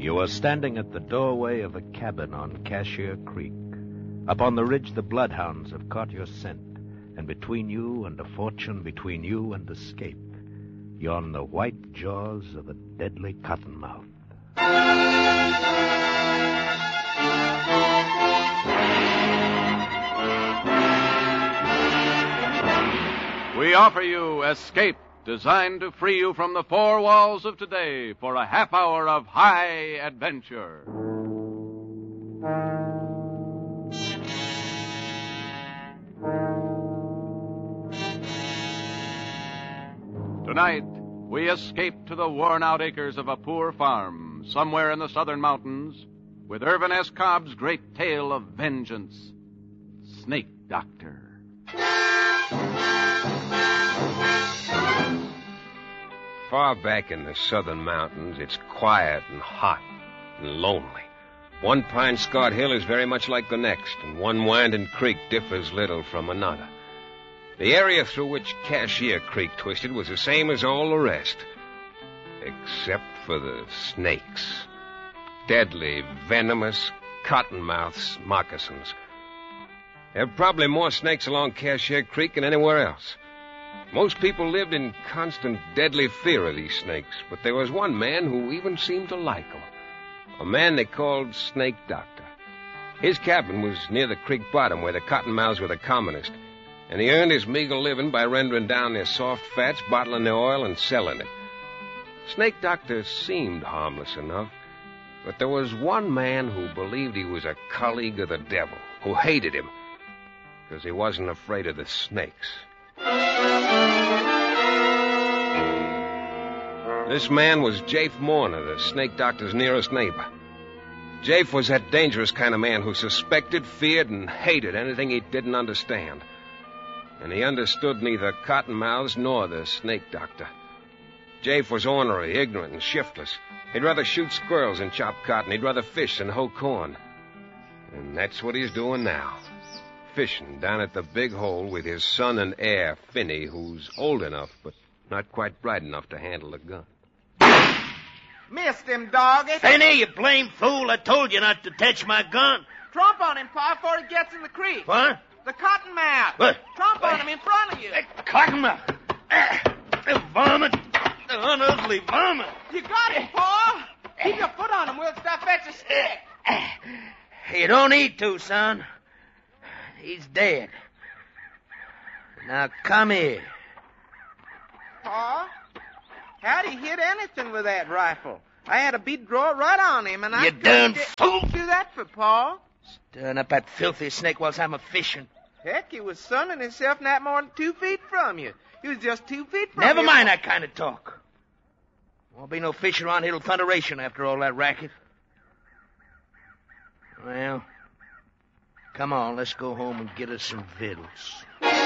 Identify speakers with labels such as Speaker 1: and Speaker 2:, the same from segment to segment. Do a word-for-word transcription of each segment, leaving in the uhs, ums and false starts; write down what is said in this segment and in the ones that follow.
Speaker 1: You are standing at the doorway of a cabin on Cashier Creek. Up on the ridge, the bloodhounds have caught your scent, and between you and a fortune, between you and escape, yawn the white jaws of a deadly cottonmouth.
Speaker 2: We offer you Escape, designed to free you from the four walls of today for a half hour of high adventure. Tonight, we escape to the worn-out acres of a poor farm somewhere in the southern mountains with Irvin S. Cobb's great tale of vengeance, Snake Doctor.
Speaker 3: Far back in the southern mountains, it's quiet and hot and lonely. One pine-scarred hill is very much like the next, and one winding creek differs little from another. The area through which Cashier Creek twisted was the same as all the rest, except for the snakes. Deadly, venomous, cottonmouth moccasins. There are probably more snakes along Cashier Creek than anywhere else. Most people lived in constant, deadly fear of these snakes, but there was one man who even seemed to like them. A man they called Snake Doctor. His cabin was near the creek bottom where the cottonmouths were the commonest, and he earned his meager living by rendering down their soft fats, bottling their oil, and selling it. Snake Doctor seemed harmless enough, but there was one man who believed he was a colleague of the devil, who hated him, because he wasn't afraid of the snakes. This man was Jafe Morner, the Snake Doctor's nearest neighbor. Jafe was that dangerous kind of man who suspected, feared, and hated anything he didn't understand. And he understood neither cottonmouths nor the Snake Doctor. Jafe was ornery, ignorant, and shiftless. He'd rather shoot squirrels than chop cotton. He'd rather fish than hoe corn. And that's what he's doing now. Fishing down at the Big Hole with his son and heir, Finney, who's old enough but not quite bright enough to handle a gun.
Speaker 4: Missed him, doggy.
Speaker 5: Finney, you blame fool. I told you not to touch my gun.
Speaker 4: Tromp on him, Pa, before he gets in the creek.
Speaker 5: What?
Speaker 4: The cottonmouth.
Speaker 5: What?
Speaker 4: Tromp on him in front of you.
Speaker 5: That cottonmouth. Ah, the varmint. The unearthly varmint.
Speaker 4: You got him, Pa. Keep your foot on him. We'll stop fetch a stick.
Speaker 5: You don't need to, son. He's dead. Now come here.
Speaker 4: Pa, how'd he hit anything with that rifle? I had a bead draw right on him, and I...
Speaker 5: You darn fool!
Speaker 4: What'd you do that for, Pa?
Speaker 5: Stirring up that filthy snake whilst I'm a-fishing.
Speaker 4: Heck, he was sunning himself not more than two feet from you. He was just two feet from
Speaker 5: Never
Speaker 4: you.
Speaker 5: Never mind that kind of talk. Won't be no fishing around here till thunderation after all that racket. Well, come on, let's go home and get us some victuals.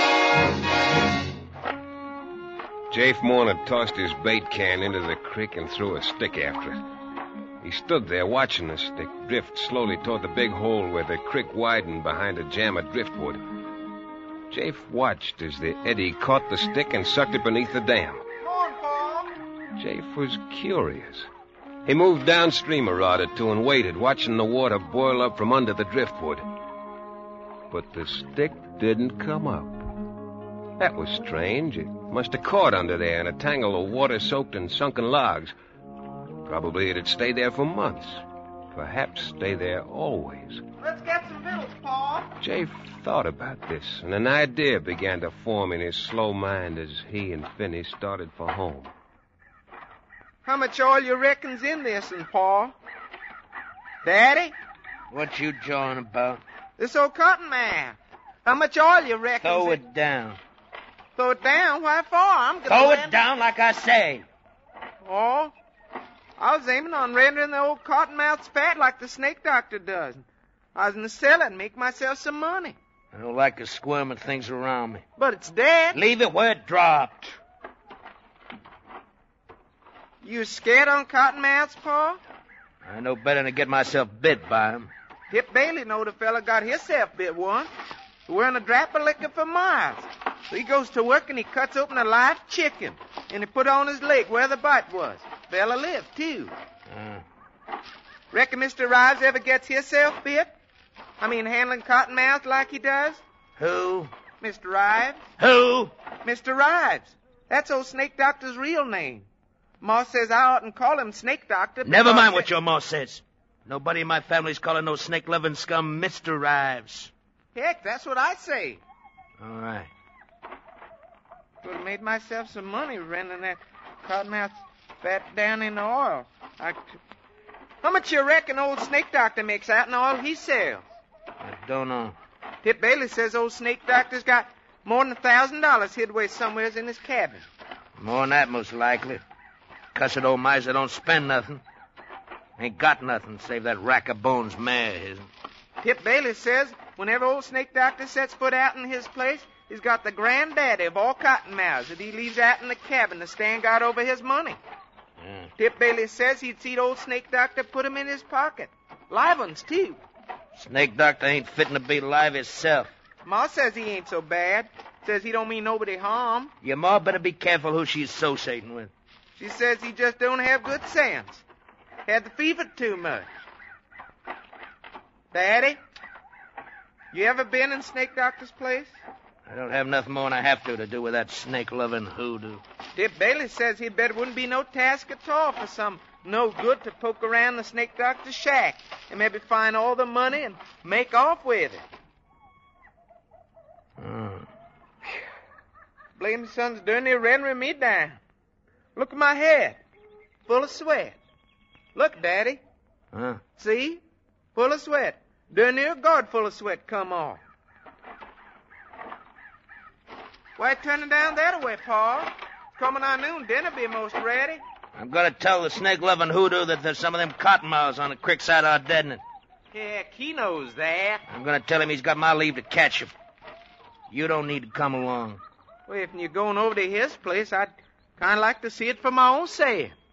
Speaker 3: Jafe Morner tossed his bait can into the creek and threw a stick after it. He stood there watching the stick drift slowly toward the Big Hole where the creek widened behind a jam of driftwood. Jafe watched as the eddy caught the stick and sucked it beneath the dam.
Speaker 4: Come on, Pa.
Speaker 3: Jafe was curious. He moved downstream a rod or two and waited, watching the water boil up from under the driftwood. But the stick didn't come up. That was strange. It must have caught under there in a tangle of water-soaked and sunken logs. Probably it had stayed there for months. Perhaps stay there always.
Speaker 4: Let's get some victuals, Pa.
Speaker 3: Jafe thought about this, and an idea began to form in his slow mind as he and Finney started for home.
Speaker 4: How much oil you reckon's in this, and Pa? Daddy?
Speaker 5: What you jawing about?
Speaker 4: This old cottonmouth. How much oil you reckon?
Speaker 5: Throw it down.
Speaker 4: Throw it down? Why for? I'm gonna
Speaker 5: Throw
Speaker 4: land...
Speaker 5: it down like I say.
Speaker 4: Oh, I was aiming on rendering the old cottonmouths fat like the Snake Doctor does. I was going to sell it and make myself some money.
Speaker 5: I don't like the squirming things around me.
Speaker 4: But it's dead.
Speaker 5: Leave it where it dropped.
Speaker 4: You scared on cottonmouths, Pa?
Speaker 5: I know better than to get myself bit by them.
Speaker 4: Hip Bailey knowed a fella got himself bit once. Wearing a drap of liquor for miles. So he goes to work and he cuts open a live chicken. And he put on his leg where the bite was. Fella lived, too.
Speaker 5: Uh,
Speaker 4: Reckon Mister Rives ever gets himself bit? I mean, handling cottonmouth like he does?
Speaker 5: Who?
Speaker 4: Mister Rives.
Speaker 5: Who?
Speaker 4: Mister Rives. That's old Snake Doctor's real name. Ma says I oughtn't call him Snake Doctor.
Speaker 5: Never mind what your ma says. Nobody in my family's calling no snake-loving scum Mister Rives.
Speaker 4: Heck, that's what I say.
Speaker 5: All right.
Speaker 4: Would have made myself some money renting that cottonmouth fat down in the oil. I... How much you reckon old Snake Doctor makes out in all he sells?
Speaker 5: I don't know.
Speaker 4: Tip Bailey says old Snake Doctor's got more than a thousand dollars hid away somewheres in his cabin.
Speaker 5: More than that, most likely. Cussed old miser don't spend nothing. Ain't got nothing save that rack of bones mare of his.
Speaker 4: Tip Bailey says whenever old Snake Doctor sets foot out in his place, he's got the granddaddy of all cottonmouths that he leaves out in the cabin to stand guard over his money.
Speaker 5: Yeah.
Speaker 4: Tip Bailey says he'd seen old Snake Doctor put him in his pocket. Live ones, too.
Speaker 5: Snake Doctor ain't fitting to be alive himself.
Speaker 4: Ma says he ain't so bad. Says he don't mean nobody harm.
Speaker 5: Your ma better be careful who she's associating with.
Speaker 4: She says he just don't have good sense. Had the fever too much. Daddy, you ever been in Snake Doctor's place?
Speaker 5: I don't have nothing more than I have to to do with that snake-loving hoodoo.
Speaker 4: Tip Bailey says he'd bet it wouldn't be no task at all for some no good to poke around the Snake Doctor's shack and maybe find all the money and make off with it.
Speaker 5: Oh.
Speaker 4: Blame son's darn near rendering me down. Look at my head, full of sweat. Look, Daddy.
Speaker 5: Huh?
Speaker 4: See? Full of sweat. Darn near a guard full of sweat come off. Why turning down that way, Pa? It's coming on noon. Dinner be most ready.
Speaker 5: I'm going to tell the snake-loving hoodoo that there's some of them cottonmouths on the creek side of our deadening.
Speaker 4: Heck, he knows that.
Speaker 5: I'm going to tell him he's got my leave to catch him. You don't need to come along.
Speaker 4: Well, if you're going over to his place, I'd kind of like to see it for my own self.